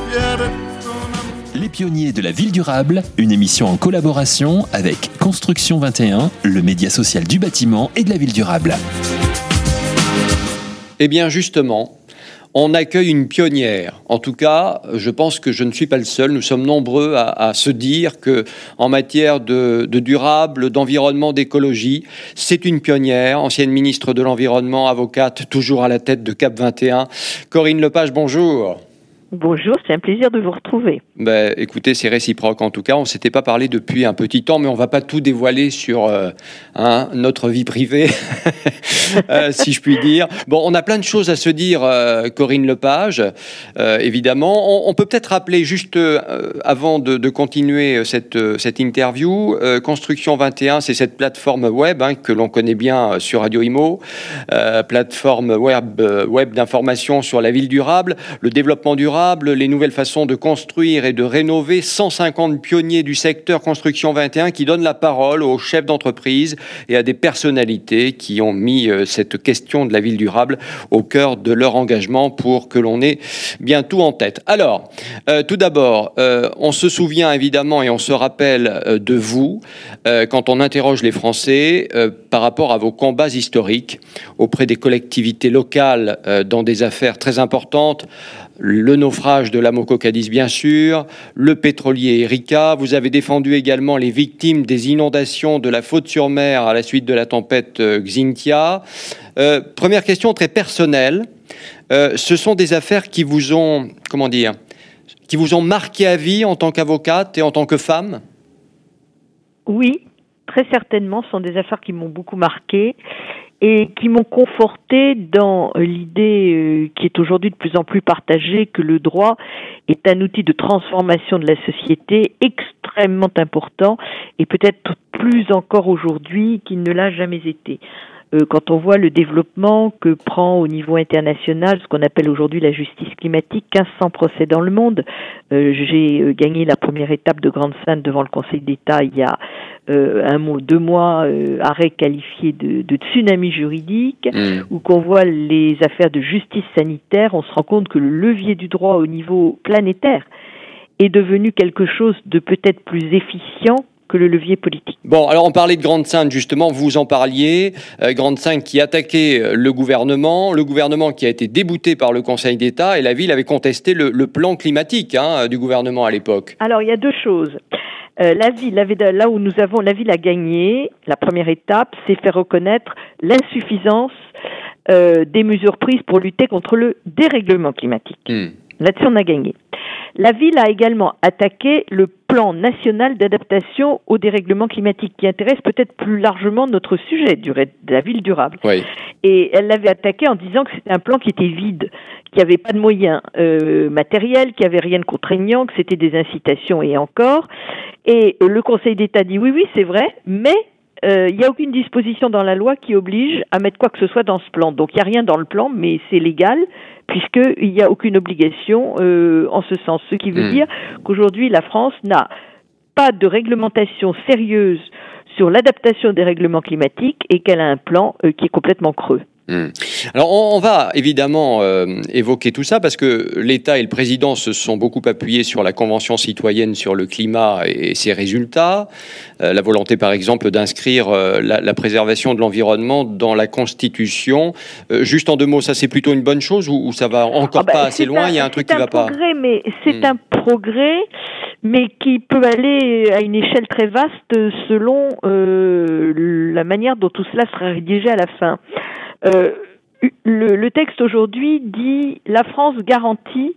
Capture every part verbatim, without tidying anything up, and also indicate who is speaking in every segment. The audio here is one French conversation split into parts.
Speaker 1: Les pionniers de la ville durable, une émission en collaboration avec Construction vingt et un, le média social du bâtiment et de la ville durable.
Speaker 2: Eh bien justement, on accueille une pionnière. En tout cas, je pense que je ne suis pas le seul. Nous sommes nombreux à, à se dire que, en matière de, de durable, d'environnement, d'écologie, c'est une pionnière. Ancienne ministre de l'Environnement, avocate, toujours à la tête de Cap vingt et un. Corinne Lepage, bonjour.
Speaker 3: Bonjour, c'est un plaisir de vous retrouver.
Speaker 2: Ben, écoutez, c'est réciproque en tout cas. On ne s'était pas parlé depuis un petit temps, mais on ne va pas tout dévoiler sur euh, hein, notre vie privée, euh, si je puis dire. Bon, on a plein de choses à se dire, euh, Corinne Lepage, euh, évidemment. On, on peut peut-être rappeler, juste euh, avant de, de continuer cette, cette interview, euh, Construction vingt et un, c'est cette plateforme web hein, que l'on connaît bien sur Radio Imo, euh, plateforme web, web d'information sur la ville durable, le développement durable, les nouvelles façons de construire et de rénover, cent cinquante pionniers du secteur Construction vingt et un qui donnent la parole aux chefs d'entreprise et à des personnalités qui ont mis euh, cette question de la ville durable au cœur de leur engagement pour que l'on ait bien tout en tête. Alors, euh, tout d'abord, euh, on se souvient évidemment et on se rappelle euh, de vous euh, quand on interroge les Français euh, par rapport à vos combats historiques auprès des collectivités locales euh, dans des affaires très importantes. Le naufrage de l'Amoco Cadiz, bien sûr, le pétrolier Erika. Vous avez défendu également les victimes des inondations de la Faute-sur-Mer à la suite de la tempête Xynthia. Euh, première question très personnelle. Euh, ce sont des affaires qui vous ont, comment dire, qui vous ont marqué à vie en tant qu'avocate et en tant que femme ?
Speaker 3: Oui, très certainement. Ce sont des affaires qui m'ont beaucoup marqué et qui m'ont conforté dans l'idée euh, qui est aujourd'hui de plus en plus partagée que le droit est un outil de transformation de la société extrêmement important et peut-être plus encore aujourd'hui qu'il ne l'a jamais été. Euh, quand on voit le développement que prend au niveau international ce qu'on appelle aujourd'hui la justice climatique, quinze cents procès dans le monde. Euh, j'ai euh, gagné la première étape de Grande Sainte devant le Conseil d'État il y a euh, un mois, deux mois, euh, arrêt qualifié de, de tsunami juridique, mmh. où qu'on voit les affaires de justice sanitaire, on se rend compte que le levier du droit au niveau planétaire est devenu quelque chose de peut-être plus efficient que le levier politique.
Speaker 2: Bon, alors on parlait de Grande Sainte, justement, vous en parliez, euh, Grande Sainte qui attaquait le gouvernement, le gouvernement qui a été débouté par le Conseil d'État, et la ville avait contesté le, le plan climatique hein, du gouvernement à l'époque.
Speaker 3: Alors, il y a deux choses. Euh, la ville, avait, là où nous avons, la ville a gagné, la première étape, c'est faire reconnaître l'insuffisance euh, des mesures prises pour lutter contre le dérèglement climatique. Mmh. Là-dessus, on a gagné. La ville a également attaqué le plan national d'adaptation au dérèglement climatique qui intéresse peut-être plus largement notre sujet de la ville durable.
Speaker 2: Oui.
Speaker 3: Et elle l'avait attaqué en disant que c'était un plan qui était vide, qu'il n'y avait pas de moyens euh, matériels, qu'il n'y avait rien de contraignant, que c'était des incitations et encore. Et le Conseil d'État dit oui, oui, c'est vrai, mais il euh, n'y a aucune disposition dans la loi qui oblige à mettre quoi que ce soit dans ce plan. Donc il n'y a rien dans le plan, mais c'est légal, puisqu'il n'y a aucune obligation euh, en ce sens. Ce qui veut mmh. dire qu'aujourd'hui, la France n'a pas de réglementation sérieuse sur l'adaptation des règlements climatiques et qu'elle a un plan euh, qui est complètement creux.
Speaker 2: Mmh. Alors on, on va évidemment euh, évoquer tout ça parce que l'État et le président se sont beaucoup appuyés sur la Convention citoyenne sur le climat et, et ses résultats. Euh, la volonté par exemple d'inscrire euh, la, la préservation de l'environnement dans la Constitution. Euh, juste en deux mots, ça c'est plutôt une bonne chose ou, ou ça va encore ah bah, pas assez loin, un, il y a un truc qui va pas.
Speaker 3: C'est un progrès, mais c'est mmh. un progrès, mais qui peut aller à une échelle très vaste selon euh, la manière dont tout cela sera rédigé à la fin. Euh, le, le texte aujourd'hui dit la France garantit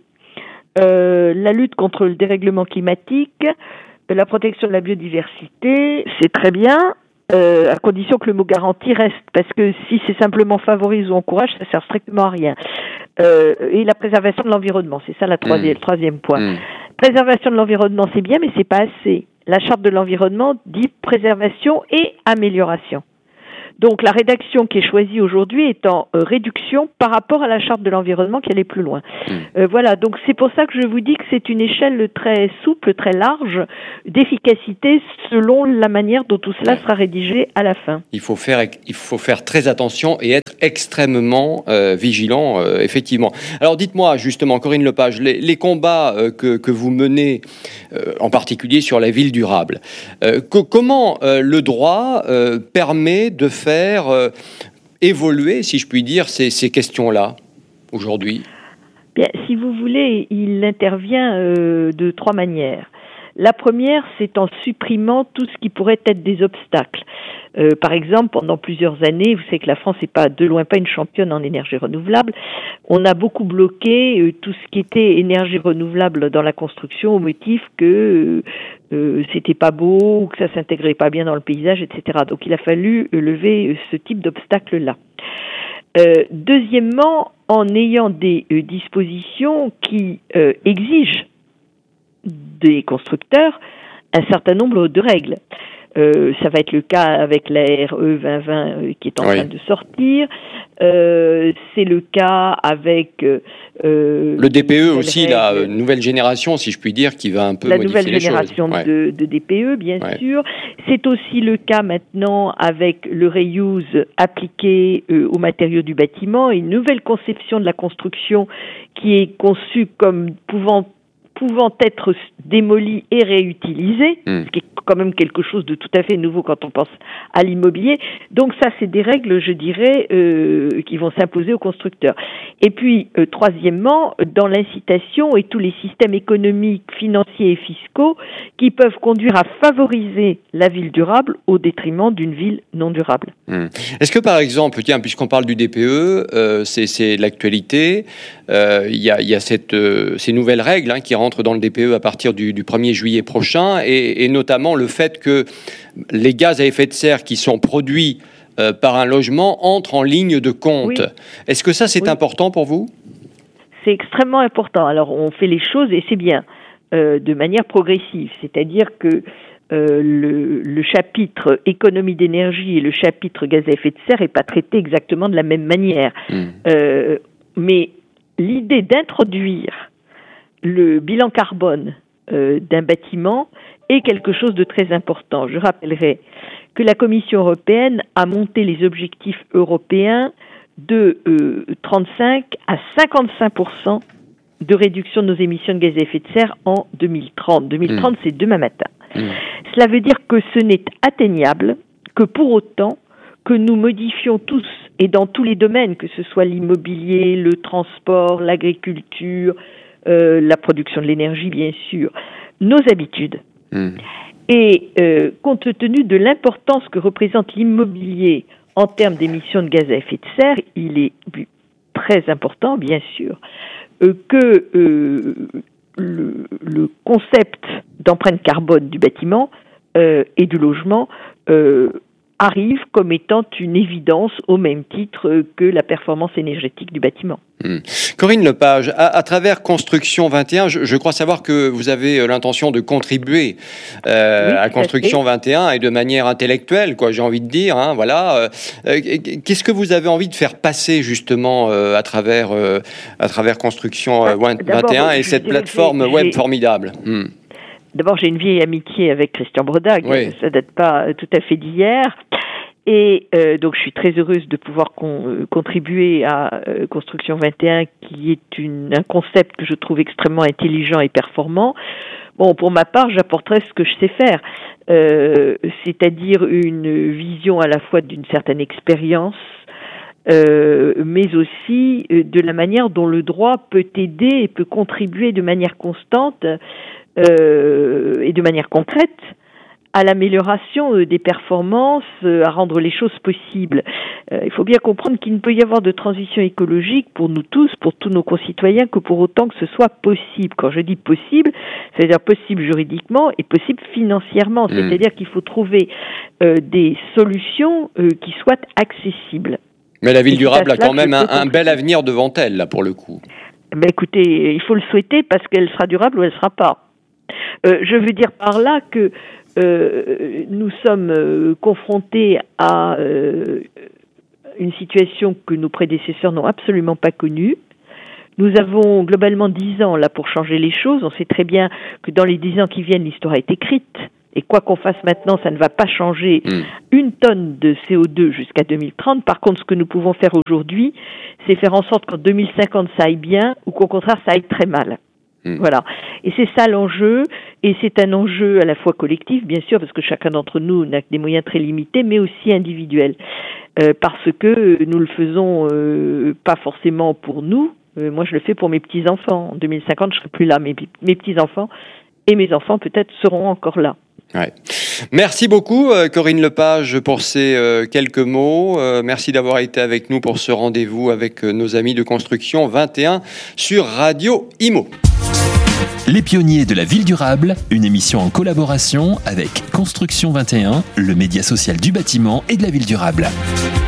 Speaker 3: euh, la lutte contre le dérèglement climatique, la protection de la biodiversité, c'est très bien, euh, à condition que le mot garantie reste, parce que si c'est simplement favorise ou encourage, ça sert strictement à rien. Euh, et la préservation de l'environnement, c'est ça la troisième, mmh. le troisième point. Mmh. Préservation de l'environnement, c'est bien, mais c'est pas assez. La charte de l'environnement dit préservation et amélioration. Donc la rédaction qui est choisie aujourd'hui est en euh, réduction par rapport à la charte de l'environnement qui allait plus loin. Mmh. Euh, voilà, donc c'est pour ça que je vous dis que c'est une échelle très souple, très large d'efficacité selon la manière dont tout cela sera rédigé à la fin.
Speaker 2: Il faut faire, il faut faire très attention et être extrêmement euh, vigilant, euh, effectivement. Alors dites-moi justement, Corinne Lepage, les, les combats euh, que, que vous menez, euh, en particulier sur la ville durable, euh, que, comment euh, le droit euh, permet de faire faire euh, évoluer, si je puis dire, ces, ces questions-là, aujourd'hui?
Speaker 3: Bien, si vous voulez, il intervient euh, de trois manières. La première, c'est en supprimant tout ce qui pourrait être des obstacles. Euh, par exemple, pendant plusieurs années, vous savez que la France n'est pas de loin pas une championne en énergie renouvelable. On a beaucoup bloqué euh, tout ce qui était énergie renouvelable dans la construction au motif que euh, euh, c'était pas beau ou que ça s'intégrait pas bien dans le paysage, et cetera. Donc, il a fallu euh, lever euh, ce type d'obstacle-là. Euh, deuxièmement, en ayant des euh, dispositions qui euh, exigent des constructeurs un certain nombre de règles. Euh, ça va être le cas avec la R E vingt vingt euh, qui est en oui. train de sortir. Euh, c'est le cas avec euh,
Speaker 2: le D P E aussi, règles, la nouvelle génération, si je puis dire, qui va un peu
Speaker 3: la
Speaker 2: modifier les choses.
Speaker 3: La nouvelle génération
Speaker 2: ouais.
Speaker 3: de, de D P E, bien
Speaker 2: ouais.
Speaker 3: sûr. C'est aussi le cas maintenant avec le reuse appliqué euh, aux matériaux du bâtiment, et une nouvelle conception de la construction qui est conçue comme pouvant pouvant être démolis et réutilisés, mmh. ce qui est quand même quelque chose de tout à fait nouveau quand on pense à l'immobilier. Donc ça, c'est des règles, je dirais, euh, qui vont s'imposer aux constructeurs. Et puis, euh, troisièmement, dans l'incitation et tous les systèmes économiques, financiers et fiscaux qui peuvent conduire à favoriser la ville durable au détriment d'une ville non durable.
Speaker 2: Mmh. Est-ce que, par exemple, tiens, puisqu'on parle du D P E, euh, c'est, c'est l'actualité, il euh, y, a, y a cette, euh, ces nouvelles règles hein, qui rentrent dans le D P E à partir du, du premier juillet prochain, et, et notamment le fait que les gaz à effet de serre qui sont produits euh, par un logement entrent en ligne de compte. Oui. Est-ce que ça, c'est oui. important pour vous?
Speaker 3: C'est extrêmement important. Alors, on fait les choses, et c'est bien, euh, de manière progressive. C'est-à-dire que euh, le, le chapitre économie d'énergie et le chapitre gaz à effet de serre n'est pas traité exactement de la même manière. Mmh. Euh, mais l'idée d'introduire le bilan carbone euh, d'un bâtiment est quelque chose de très important. Je rappellerai que la Commission européenne a monté les objectifs européens de euh, trente-cinq à cinquante-cinq pour cent de réduction de nos émissions de gaz à effet de serre en deux mille trente. deux mille trente, mmh. c'est demain matin. Mmh. Cela veut dire que ce n'est atteignable que pour autant que nous modifions tous, et dans tous les domaines, que ce soit l'immobilier, le transport, l'agriculture, euh, la production de l'énergie, bien sûr, nos habitudes. Mmh. Et euh, compte tenu de l'importance que représente l'immobilier en termes d'émissions de gaz à effet de serre, il est très important, bien sûr, euh, que euh, le, le concept d'empreinte carbone du bâtiment euh, et du logement euh, arrive comme étant une évidence au même titre que la performance énergétique du bâtiment.
Speaker 2: Mmh. Corinne Lepage, à, à travers Construction vingt et un, je, je crois savoir que vous avez l'intention de contribuer euh, oui, à Construction vingt et un et de manière intellectuelle, quoi, j'ai envie de dire. Hein, voilà. Euh, qu'est-ce que vous avez envie de faire passer justement euh, à travers euh, à travers Construction euh, vingt et un et cette plateforme web formidable? Mmh.
Speaker 3: D'abord, j'ai une vieille amitié avec Christian Brodag, oui. Ça date pas tout à fait d'hier. Et euh, donc, je suis très heureuse de pouvoir con, euh, contribuer à euh, Construction vingt et un, qui est une, un concept que je trouve extrêmement intelligent et performant. Bon, pour ma part, j'apporterai ce que je sais faire, euh, c'est-à-dire une vision à la fois d'une certaine expérience, Euh, mais aussi euh, de la manière dont le droit peut aider et peut contribuer de manière constante euh, et de manière concrète à l'amélioration euh, des performances, euh, à rendre les choses possibles. Euh, il faut bien comprendre qu'il ne peut y avoir de transition écologique pour nous tous, pour tous nos concitoyens, que pour autant que ce soit possible. Quand je dis possible, c'est-à-dire possible juridiquement et possible financièrement. Mmh. C'est-à-dire qu'il faut trouver euh, des solutions euh, qui soient accessibles.
Speaker 2: Mais la ville durable a quand même un, un bel avenir devant elle, là, pour le coup.
Speaker 3: Ben écoutez, il faut le souhaiter parce qu'elle sera durable ou elle ne sera pas. Euh, je veux dire par là que euh, nous sommes euh, confrontés à euh, une situation que nos prédécesseurs n'ont absolument pas connue. Nous avons globalement dix ans là pour changer les choses. On sait très bien que dans les dix ans qui viennent, l'histoire est écrite. Et quoi qu'on fasse maintenant, ça ne va pas changer mmh. une tonne de C O deux jusqu'à deux mille trente. Par contre, ce que nous pouvons faire aujourd'hui, c'est faire en sorte qu'en deux mille cinquante, ça aille bien ou qu'au contraire, ça aille très mal. Mmh. Voilà. Et c'est ça l'enjeu. Et c'est un enjeu à la fois collectif, bien sûr, parce que chacun d'entre nous n'a que des moyens très limités, mais aussi individuels. Euh, parce que nous le faisons euh, pas forcément pour nous. Euh, moi, je le fais pour mes petits-enfants. En deux mille cinquante, je serai plus là. Mes, mes petits-enfants et mes enfants, peut-être, seront encore là.
Speaker 2: Ouais. Merci beaucoup euh, Corinne Lepage pour ces euh, quelques mots. Euh, merci d'avoir été avec nous pour ce rendez-vous avec euh, nos amis de Construction vingt et un sur Radio Imo.
Speaker 1: Les pionniers de la ville durable, une émission en collaboration avec Construction vingt et un, le média social du bâtiment et de la ville durable.